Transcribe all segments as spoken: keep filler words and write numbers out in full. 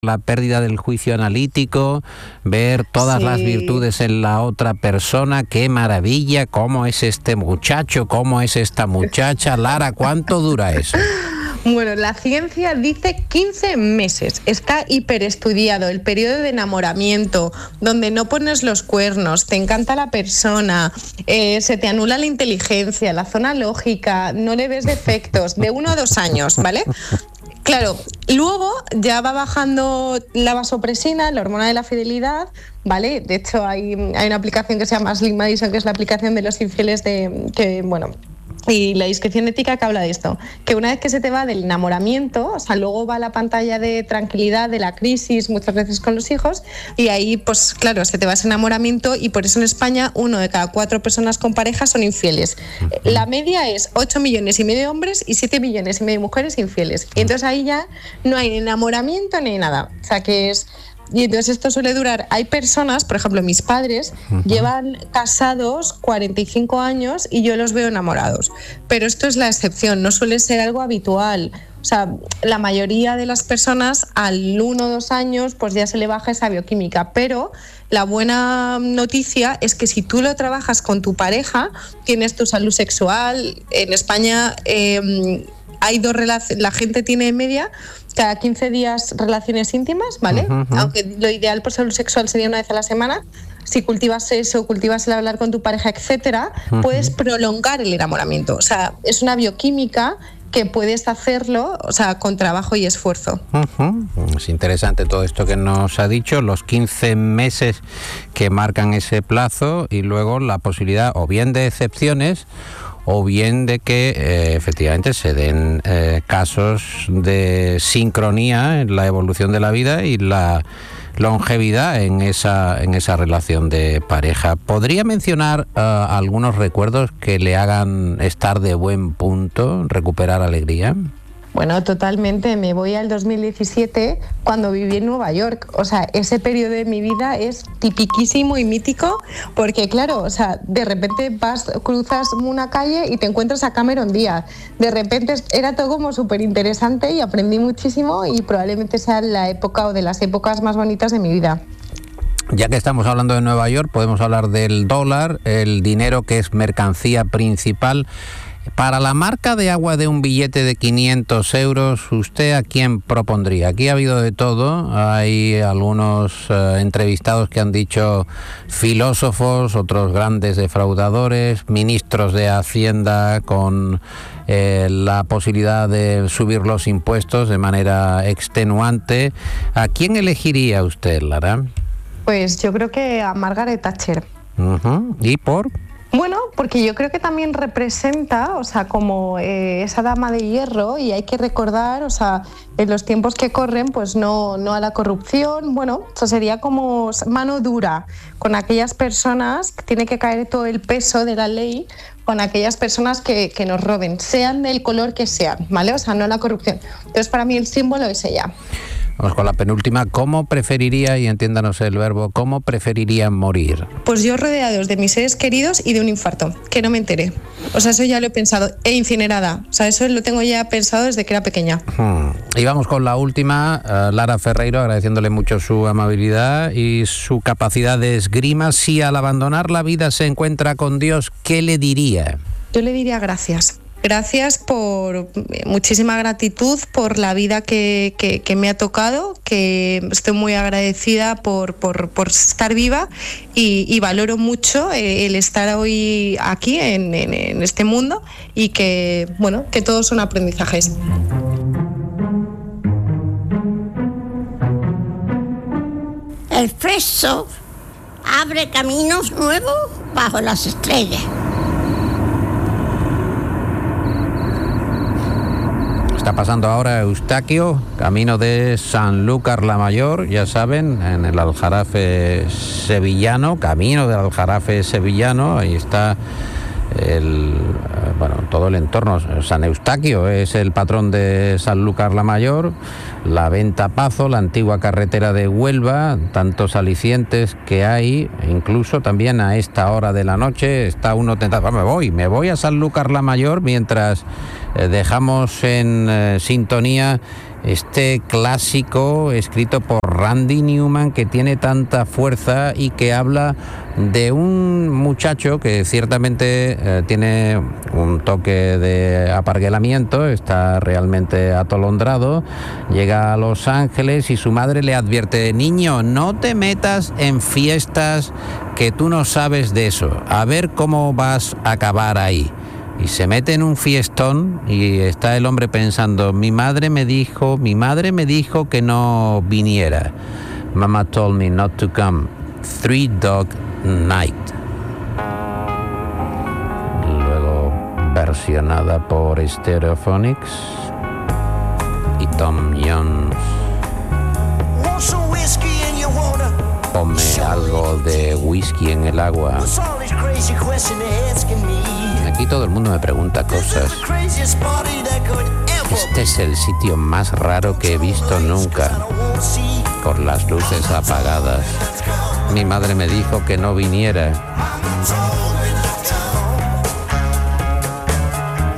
la pérdida del juicio analítico, ver todas sí. las virtudes en la otra persona. ¡Qué maravilla! ¿Cómo es este muchacho? ¿Cómo es esta muchacha? Lara, ¿cuánto dura eso? Bueno, la ciencia dice quince meses. Está hiperestudiado el periodo de enamoramiento, donde no pones los cuernos, te encanta la persona, eh, se te anula la inteligencia, la zona lógica, no le ves defectos, de uno a dos años, ¿vale? Claro, luego ya va bajando la vasopresina, la hormona de la fidelidad, ¿vale? De hecho, hay, hay una aplicación que se llama Slim Madison, que es la aplicación de los infieles de, que, bueno, y la discreción ética que habla de esto, que una vez que se te va del enamoramiento, o sea, luego va la pantalla de tranquilidad, de la crisis, muchas veces con los hijos, y ahí, pues claro, se te va ese enamoramiento, y por eso en España uno de cada cuatro personas con pareja son infieles. La media es ocho millones y medio de hombres y siete millones y medio de mujeres infieles. Y entonces ahí ya no hay enamoramiento ni nada. O sea, que es... Y entonces esto suele durar. Hay personas, por ejemplo, mis padres uh-huh. llevan casados cuarenta y cinco años y yo los veo enamorados. Pero esto es la excepción, no suele ser algo habitual. O sea, la mayoría de las personas al uno o dos años pues ya se le baja esa bioquímica. Pero la buena noticia es que si tú lo trabajas con tu pareja, tienes tu salud sexual. En España eh, hay dos relaciones, la gente tiene en media cada quince días relaciones íntimas, ¿vale? Uh-huh, uh-huh. Aunque lo ideal por salud sexual sería una vez a la semana. Si cultivas eso, cultivas el hablar con tu pareja, etcétera, uh-huh. puedes prolongar el enamoramiento. O sea, es una bioquímica que puedes hacerlo, o sea, con trabajo y esfuerzo. Uh-huh. Es interesante todo esto que nos ha dicho, los quince meses que marcan ese plazo y luego la posibilidad o bien de excepciones o bien de que eh, efectivamente se den eh, casos de sincronía en la evolución de la vida y la longevidad en esa en esa relación de pareja. ¿Podría mencionar uh, algunos recuerdos que le hagan estar de buen punto, recuperar alegría? Bueno, totalmente. Me voy al dos mil diecisiete cuando viví en Nueva York. O sea, ese periodo de mi vida es tipiquísimo y mítico porque, claro, o sea, de repente vas, cruzas una calle y te encuentras a Cameron Díaz. De repente era todo como súper interesante y aprendí muchísimo y probablemente sea la época o de las épocas más bonitas de mi vida. Ya que estamos hablando de Nueva York, podemos hablar del dólar, el dinero que es mercancía principal. Para la marca de agua de un billete de quinientos euros, ¿usted a quién propondría? Aquí ha habido de todo. Hay algunos eh, entrevistados que han dicho filósofos, otros grandes defraudadores, ministros de Hacienda con eh, la posibilidad de subir los impuestos de manera extenuante. ¿A quién elegiría usted, Lara? Pues yo creo que a Margaret Thatcher. Uh-huh. ¿Y por...? Bueno, porque yo creo que también representa, o sea, como eh, esa dama de hierro, y hay que recordar, o sea, en los tiempos que corren, pues no, no a la corrupción. Bueno, eso sería como mano dura con aquellas personas, que tiene que caer todo el peso de la ley con aquellas personas que, que nos roben, sean del color que sean, ¿vale? O sea, no la corrupción. Entonces, para mí el símbolo es ella. Vamos con la penúltima. ¿Cómo preferiría, y entiéndanos el verbo, cómo preferiría morir? Pues yo rodeados de mis seres queridos y de un infarto, que no me enteré. O sea, eso ya lo he pensado. E incinerada. O sea, eso lo tengo ya pensado desde que era pequeña. Hmm. Y vamos con la última. Uh, Lara Ferreiro, agradeciéndole mucho su amabilidad y su capacidad de esgrima. Si al abandonar la vida se encuentra con Dios, ¿qué le diría? Yo le diría gracias. Gracias por, muchísima gratitud por la vida que, que, que me ha tocado, que estoy muy agradecida por, por, por estar viva y, y valoro mucho el estar hoy aquí en, en, en este mundo y que, bueno, que todos son aprendizajes. El Expreso abre caminos nuevos bajo las estrellas. Está pasando ahora Eustaquio, camino de Sanlúcar la Mayor, ya saben, en el Aljarafe sevillano, camino del Aljarafe sevillano, ahí está el, bueno, todo el entorno. San Eustaquio es el patrón de Sanlúcar la Mayor, la Ventapazo, la antigua carretera de Huelva, tantos alicientes que hay, incluso también a esta hora de la noche está uno tentado, me voy, me voy a Sanlúcar la Mayor mientras eh, dejamos en eh, sintonía Este clásico escrito por Randy Newman, que tiene tanta fuerza y que habla de un muchacho que ciertamente eh, tiene un toque de aparguelamiento, está realmente atolondrado, llega a Los Ángeles y su madre le advierte: niño, no te metas en fiestas que tú no sabes de eso, a ver cómo vas a acabar ahí. Y se mete en un fiestón y está el hombre pensando: mi madre me dijo, mi madre me dijo que no viniera. Mama told me not to come. Three Dog Night. Luego versionada por Stereophonics y Tom Jones. Ponme algo de whisky en el agua. Aquí todo el mundo me pregunta cosas. Este es el sitio más raro que he visto nunca, por las luces apagadas. Mi madre me dijo que no viniera.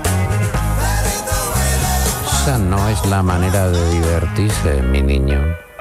Esa no es la manera de divertirse, mi niño.